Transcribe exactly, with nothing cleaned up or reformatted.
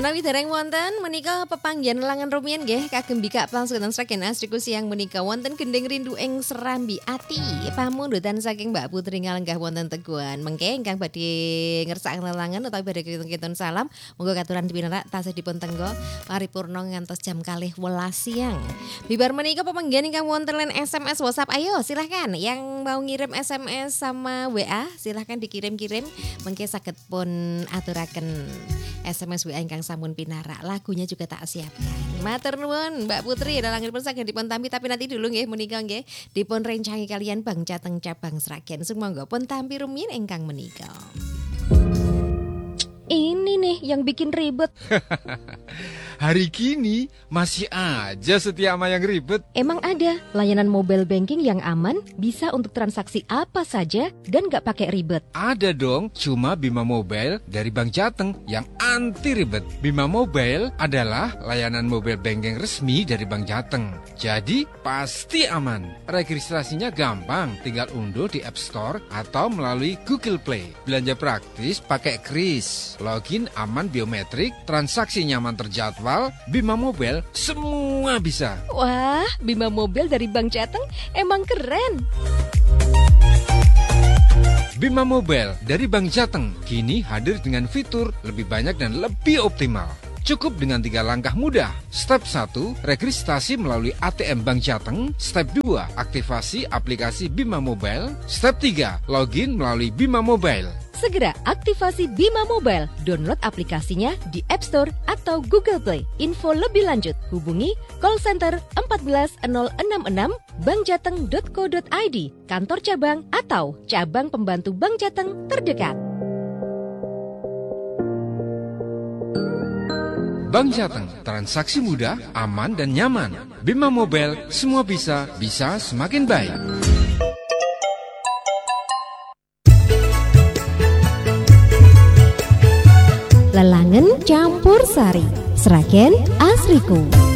Menawi dereng wonten menika pepanggihan langan rumiyin nggih kagem bikak pangsugatan saking astriku siang menika wonten gending rindu ing serambi ati pamundutan saking Mbak Putri ngalenggah wonten Teguhan mengke ingkang badhe ngersakaken lelangan utawi badhe kitun-kitun salam monggo katuran dipinarak tasih dipun tenggo paripurna ngantos jam kalih welas siang. Bibar menika pepanggihan ingkang wonten len S M S WhatsApp ayo silahkan yang mau ngirim S M S sama W A silahkan dikirim-kirim mengke saged pun aturaken S M S W A ingkang sampun pinarak lagunya juga tak siapkan. Matur nuwun Mbak Putri dalang pun saged dipun tampi tapi nanti dulu nggih menika nggih dipun rencangi kalian Bang Jateng cabang Sragen sumangga pun tampi rumiyin ingkang menika. Ini nih yang bikin ribet. Hari kini masih aja setia ama yang ribet. Emang ada layanan mobile banking yang aman, bisa untuk transaksi apa saja dan gak pakai ribet? Ada dong, cuma Bima Mobile dari Bank Jateng yang anti ribet. Bima Mobile adalah layanan mobile banking resmi dari Bank Jateng. Jadi pasti aman. Registrasinya gampang, tinggal unduh di App Store atau melalui Google Play. Belanja praktis pakai kris, login aman biometrik, transaksi nyaman terjadwal. Bima Mobile semua bisa. Wah, Bima Mobile dari Bank Jateng emang keren. Bima Mobile dari Bank Jateng kini hadir dengan fitur lebih banyak dan lebih optimal. Cukup dengan tiga langkah mudah. Step satu, registrasi melalui A T M Bank Jateng. Step dua, aktivasi aplikasi Bima Mobile. Step tiga, login melalui Bima Mobile. Segera aktivasi Bima Mobile, download aplikasinya di App Store atau Google Play. Info lebih lanjut, hubungi call center empat belas nol enam enam bankjateng dot co dot i d, kantor cabang atau cabang pembantu Bank Jateng terdekat. Bank Jateng, transaksi mudah, aman dan nyaman. Bima Mobile, semua bisa, bisa semakin baik. Lelangen campur sari, Sragen asriku.